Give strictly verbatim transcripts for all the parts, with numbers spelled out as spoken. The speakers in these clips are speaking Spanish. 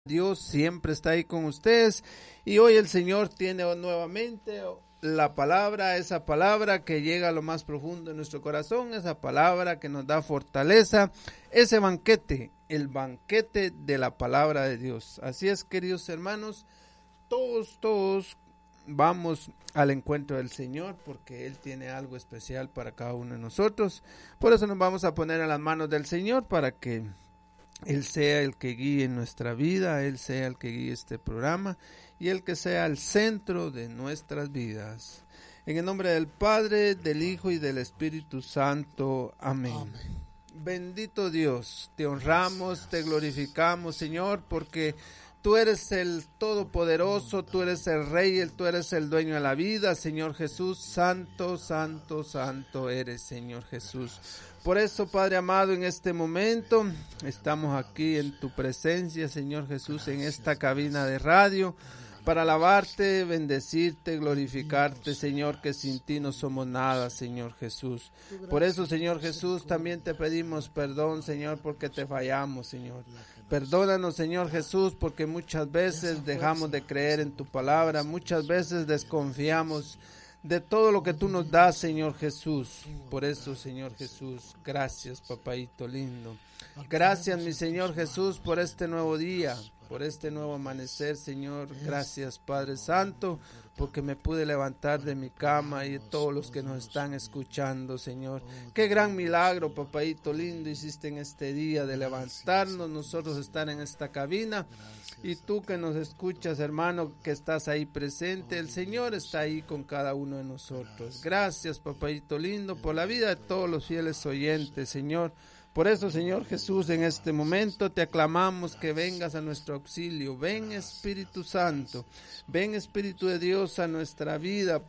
Dios siempre está ahí con ustedes y hoy el Señor tiene nuevamente la palabra, esa palabra que llega a lo más profundo de nuestro corazón, esa palabra que nos da fortaleza, ese banquete, el banquete de la palabra de Dios. Así es, queridos hermanos, todos, todos vamos al encuentro del Señor porque Él tiene algo especial para cada uno de nosotros. Por eso nos vamos a poner a las manos del Señor para que Él sea el que guíe nuestra vida, Él sea el que guíe este programa y el que sea el centro de nuestras vidas. En el nombre del Padre, del Hijo y del Espíritu Santo. Amén. Amén. Bendito Dios, te honramos, te glorificamos, Señor, porque tú eres el Todopoderoso, tú eres el Rey, tú eres el dueño de la vida, Señor Jesús. Santo, santo, santo eres, Señor Jesús. Por eso, Padre amado, en este momento estamos aquí en tu presencia, Señor Jesús, en esta cabina de radio, para alabarte, bendecirte, glorificarte, Señor, que sin ti no somos nada, Señor Jesús. Por eso, Señor Jesús, también te pedimos perdón, Señor, porque te fallamos, Señor. Perdónanos, Señor Jesús, porque muchas veces dejamos de creer en tu palabra, muchas veces desconfiamos de todo lo que tú nos das, Señor Jesús. Por eso, Señor Jesús, gracias, papaito lindo. Gracias, mi Señor Jesús, por este nuevo día, por este nuevo amanecer, Señor. Gracias, Padre Santo, porque me pude levantar de mi cama y de todos los que nos están escuchando, Señor. Qué gran milagro, papaito lindo, hiciste en este día de levantarnos, nosotros estar en esta cabina. Y tú que nos escuchas, hermano, que estás ahí presente, el Señor está ahí con cada uno de nosotros. Gracias, papaito lindo, por la vida de todos los fieles oyentes, Señor. Por eso, Señor Jesús, en este momento te aclamamos que vengas a nuestro auxilio. Ven, Espíritu Santo, ven, Espíritu de Dios, a nuestra vida.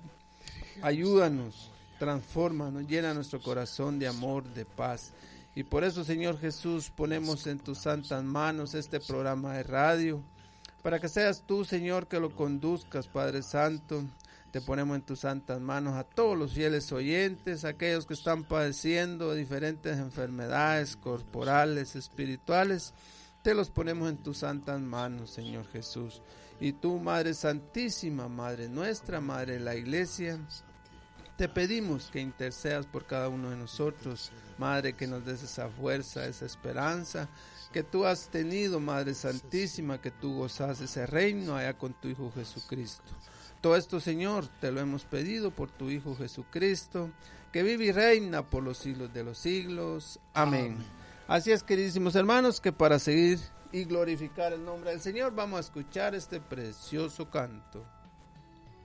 Ayúdanos, transfórmanos, llena nuestro corazón de amor, de paz. Y por eso, Señor Jesús, ponemos en tus santas manos este programa de radio, para que seas tú, Señor, que lo conduzcas, Padre Santo. Te ponemos en tus santas manos a todos los fieles oyentes, aquellos que están padeciendo diferentes enfermedades corporales, espirituales. Te los ponemos en tus santas manos, Señor Jesús. Y tú, Madre Santísima, Madre nuestra, Madre de la Iglesia, te pedimos que intercedas por cada uno de nosotros, Madre, que nos des esa fuerza, esa esperanza que tú has tenido, Madre Santísima, que tú gozas ese reino allá con tu Hijo Jesucristo. Todo esto, Señor, te lo hemos pedido por tu Hijo Jesucristo, que vive y reina por los siglos de los siglos. Amén. Amén. Así es, queridísimos hermanos, que para seguir y glorificar el nombre del Señor, vamos a escuchar este precioso canto.